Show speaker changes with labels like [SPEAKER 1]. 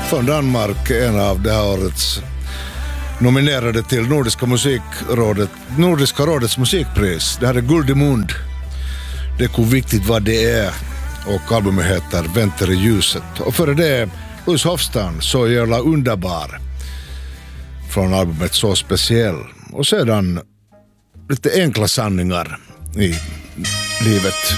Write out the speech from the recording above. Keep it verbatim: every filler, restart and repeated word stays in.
[SPEAKER 1] från Danmark, en av det här årets nominerade till Nordiska musikrådet, Nordiska rådets musikpris. Det här är Guld i Mund. Det är hur viktigt vad det är, och albumet heter Vänter i ljuset. Och före det Louis Hofstad, Så jävla underbar, från albumet Så speciell. Och sedan lite enkla sanningar i livet.